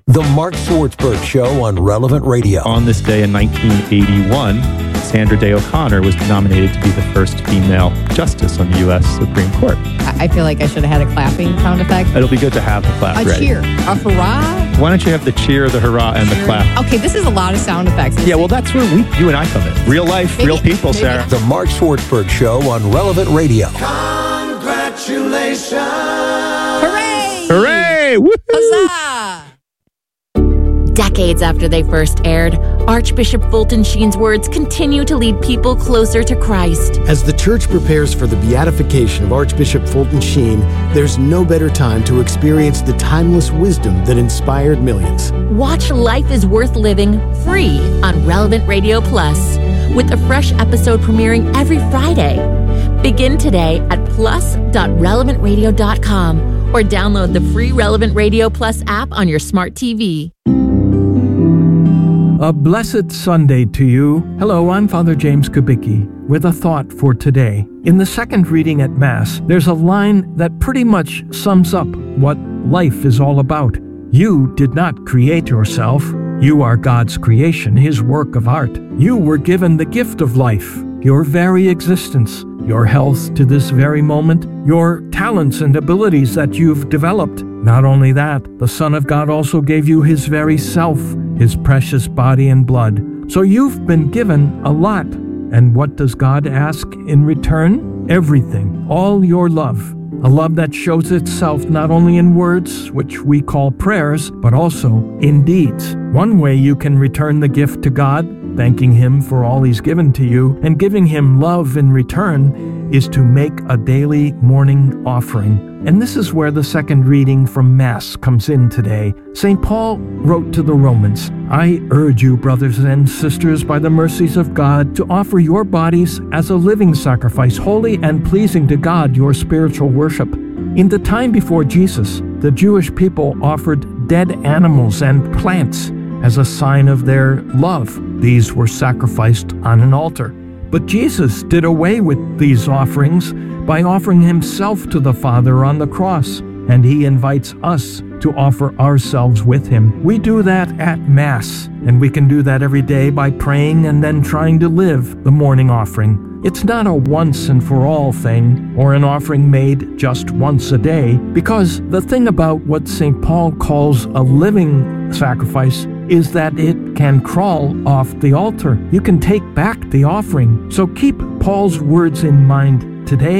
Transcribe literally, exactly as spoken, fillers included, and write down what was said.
The Mark Swartzberg Show on Relevant Radio. On this day in nineteen eighty-one, Sandra Day O'Connor was nominated to be the first female justice on the U S Supreme Court. I feel like I should have had a clapping sound effect. It'll be good to have the clap A ready. cheer. A hurrah. Why don't you have the cheer, the hurrah, and Cheer. the clap? Okay, this is a lot of sound effects. Yeah, well, that's where we, you and I come in. Real life, Maybe- real people, maybe- Sarah. The Mark Swartzberg Show on Relevant Radio. Congratulations. Hooray! Hooray! Woo! Huzzah! Decades after they first aired, Archbishop Fulton Sheen's words continue to lead people closer to Christ. As the church prepares for the beatification of Archbishop Fulton Sheen, there's no better time to experience the timeless wisdom that inspired millions. Watch Life is Worth Living free on Relevant Radio Plus, with a fresh episode premiering every Friday. Begin today at plus dot relevant radio dot com or download the free Relevant Radio Plus app on your smart T V. A blessed Sunday to you. Hello, I'm Father James Kubicki with a thought for today. In the second reading at Mass, there's a line that pretty much sums up what life is all about. You did not create yourself. You are God's creation, His work of art. You were given the gift of life, your very existence, your health to this very moment, your talents and abilities that you've developed. Not only that, the Son of God also gave you His very self, His precious body and blood. So you've been given a lot. And what does God ask in return? Everything, all your love. A love that shows itself not only in words, which we call prayers, but also in deeds. One way you can return the gift to God, thanking Him for all He's given to you, and giving Him love in return, is to make a daily morning offering. And this is where the second reading from Mass comes in today. Saint Paul wrote to the Romans, I urge you, brothers and sisters, by the mercies of God, to offer your bodies as a living sacrifice, holy and pleasing to God, your spiritual worship. In the time before Jesus, the Jewish people offered dead animals and plants as a sign of their love. These were sacrificed on an altar. But Jesus did away with these offerings by offering Himself to the Father on the cross, and He invites us to offer ourselves with Him. We do that at Mass, and we can do that every day by praying and then trying to live the morning offering. It's not a once and for all thing, or an offering made just once a day, because the thing about what Saint Paul calls a living sacrifice is that it can crawl off the altar. You can take back the offering. So keep Paul's words in mind today.